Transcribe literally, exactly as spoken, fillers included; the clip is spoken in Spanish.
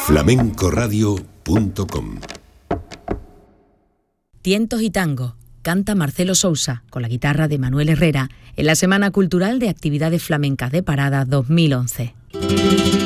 flamenco radio punto com. Tientos y tango, canta Marcelo Sousa, con la guitarra de Manuel Herrera, en la Semana Cultural de Actividades Flamencas de Parada dos mil once.